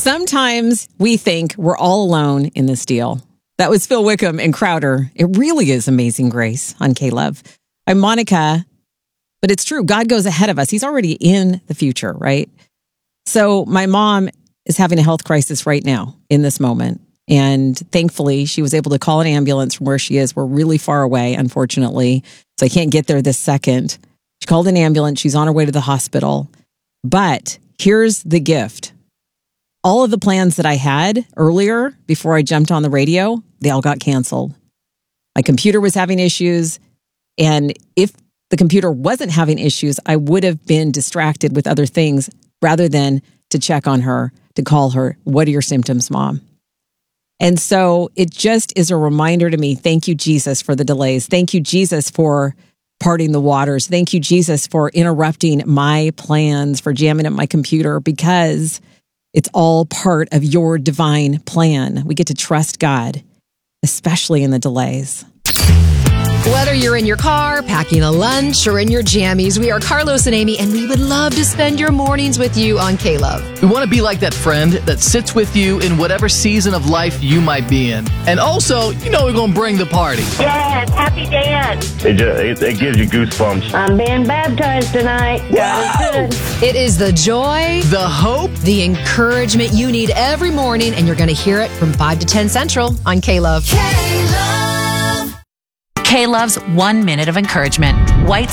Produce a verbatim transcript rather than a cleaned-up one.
Sometimes we think we're all alone in this deal. That was Phil Wickham and Crowder. It really is Amazing Grace on K-Love. I'm Monica, but it's true. God goes ahead of us. He's already in the future, right? So my mom is having a health crisis right now in this moment. And thankfully, she was able to call an ambulance from where she is. We're really far away, unfortunately. So I can't get there this second. She called an ambulance. She's on her way to the hospital. But here's the gift. All of the plans that I had earlier before I jumped on the radio, they all got canceled. My computer was having issues. And if the computer wasn't having issues, I would have been distracted with other things rather than to check on her, to call her, what are your symptoms, Mom? And so it just is a reminder to me, thank you, Jesus, for the delays. Thank you, Jesus, for parting the waters. Thank you, Jesus, for interrupting my plans, for jamming up my computer, because it's all part of your divine plan. We get to trust God, especially in the delays. Whether you're in your car, packing a lunch, or in your jammies, we are Carlos and Amy, and we would love to spend your mornings with you on K-Love. We want to be like that friend that sits with you in whatever season of life you might be in. And also, you know we're going to bring the party. Yes, happy dance. It, just, it, it gives you goosebumps. I'm being baptized tonight. God is good. It is the joy, the hope, the encouragement you need every morning, and you're going to hear it from five to ten Central on K-Love. K-Love's One Minute of Encouragement. White